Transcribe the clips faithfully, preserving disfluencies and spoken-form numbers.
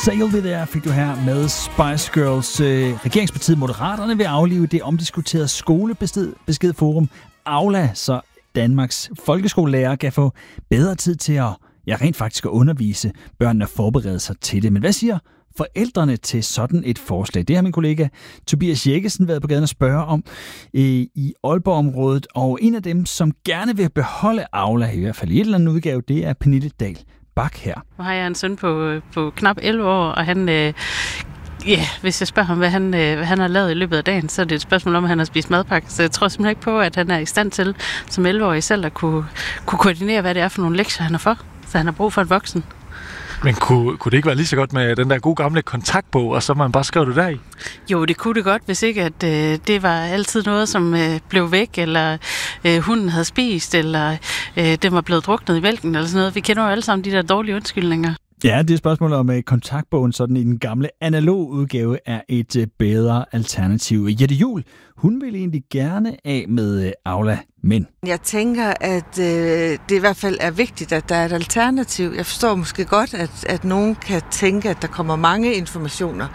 Sail With There fik du her med Spice Girls. Regeringspartiet Moderaterne vil aflive det omdiskuterede skolebeskedforum Aula, så Danmarks folkeskolelærer kan få bedre tid til at ja, rent faktisk at undervise børnene og forberede sig til det. Men hvad siger forældrene til sådan et forslag? Det har min kollega Tobias Jekkesen været på gaden og spørge om øh, i Aalborg-området, og en af dem, som gerne vil beholde Aula, i hvert fald i et eller andet udgave, det er Pernille Dahl Bak her. Nu har jeg en søn på, på knap elleve år, og han... Øh Ja, yeah, hvis jeg spørger ham, hvad han, øh, hvad han har lavet i løbet af dagen, så er det et spørgsmål om, at han har spist madpakke. Så jeg tror simpelthen ikke på, at han er i stand til, som elleve-årig selv, at kunne, kunne koordinere, hvad det er for nogle lektier, han har for. Så han har brug for en voksen. Men kunne, kunne det ikke være lige så godt med den der gode gamle kontaktbog, og så man bare skrev det der i? Jo, det kunne det godt, hvis ikke at øh, det var altid noget, som øh, blev væk, eller øh, hunden havde spist, eller øh, den var blevet druknet i mælken, eller sådan noget. Vi kender jo alle sammen de der dårlige undskyldninger. Ja, det er spørgsmålet om uh, kontaktbogen sådan i den gamle analog udgave er et uh, bedre alternativ. Jette Juhl, hun vil egentlig gerne af med uh, Aula, men... Jeg tænker, at øh, det i hvert fald er vigtigt, at der er et alternativ. Jeg forstår måske godt, at, at nogen kan tænke, at der kommer mange informationer.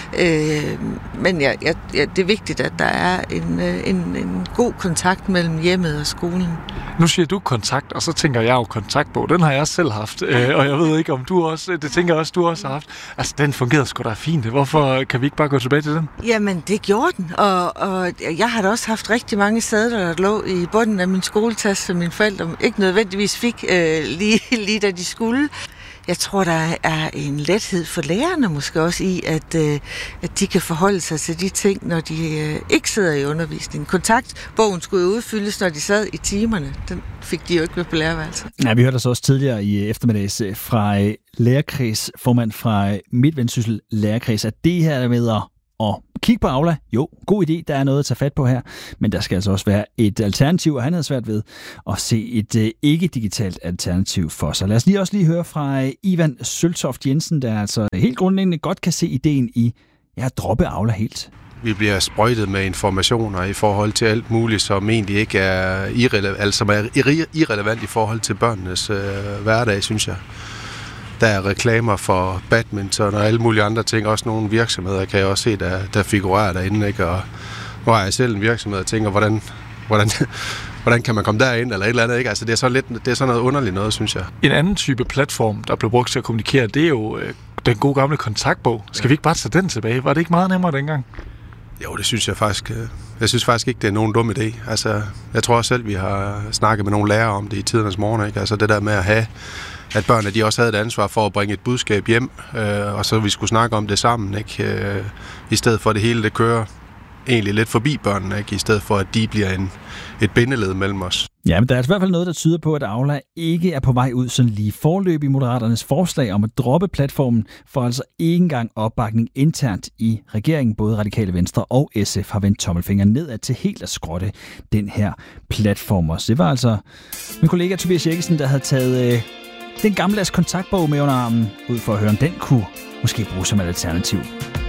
Øh, men jeg, jeg, jeg, det er vigtigt, at der er en, en, en god kontakt mellem hjemmet og skolen. Nu siger du kontakt, og så tænker jeg jo kontaktbog. Den har jeg selv haft, øh, og jeg ved ikke, om du også... Det tænker jeg også, du også har haft. Altså, den fungerede sgu da fint. Hvorfor kan vi ikke bare gå tilbage til den? Jamen, det gjorde den, og, og jeg har da også haft rigtig mange sædler, der lå i bunden af min skoletaske, som mine forældre ikke nødvendigvis fik øh, lige, lige da de skulle. Jeg tror, der er en lethed for lærerne måske også i, at, øh, at de kan forholde sig til de ting, når de øh, ikke sidder i undervisning. Kontaktbogen skulle jo udfyldes, når de sad i timerne. Den fik de jo ikke med på lærerværelset. Ja, vi hørte så også tidligere i eftermiddags fra lærerkreds, formand fra Midtvendsyssel Lærerkreds, at det her med at og kig på Aula. Jo, god idé, der er noget at tage fat på her, men der skal altså også være et alternativ, og han havde svært ved at se et uh, ikke-digitalt alternativ for sig. Lad os lige også lige høre fra uh, Ivan Søltoft Jensen, der altså helt grundlæggende godt kan se ideen i ja, at droppe Aula helt. Vi bliver sprøjtet med informationer i forhold til alt muligt, som egentlig ikke er, irrele- altså, som er irrelevant i forhold til børnenes øh, hverdag, synes jeg. Der er reklamer for badminton og alle mulige andre ting. Også nogle virksomheder kan jeg også se, der, der figurerer derinde. Ikke? Og nu har jeg selv en virksomhed og tænker, hvordan, hvordan, hvordan kan man komme derind eller et eller andet. Ikke? Altså, det er så lidt, det er sådan noget underligt noget, synes jeg. En anden type platform, der blev brugt til at kommunikere, det er jo øh, den gode gamle kontaktbog. Skal vi ikke bare tage den tilbage? Var det ikke meget nemmere dengang? Jo, det synes jeg faktisk. Jeg synes faktisk ikke, det er nogen dum idé. Altså, jeg tror også selv, vi har snakket med nogle lærere om det i tidernes morgen. Ikke? Altså det der med at have at børnene de også havde et ansvar for at bringe et budskab hjem, øh, og så vi skulle snakke om det sammen, ikke? Øh, i stedet for det hele, det kører egentlig lidt forbi børnene, ikke? I stedet for, at de bliver en, et bindeled mellem os. Ja, men der er i hvert fald noget, der tyder på, at Aula ikke er på vej ud sådan lige forløb i Moderaternes forslag om at droppe platformen, for altså ikke engang opbakning internt i regeringen. Både Radikale Venstre og S F har vendt tommelfingeren nedad til helt at skrotte den her platform. Og det var altså min kollega Tobias Jekkesen, der havde taget øh, den gamle kontaktbog med under armen ud for at høre, om den kunne måske bruges som et alternativ.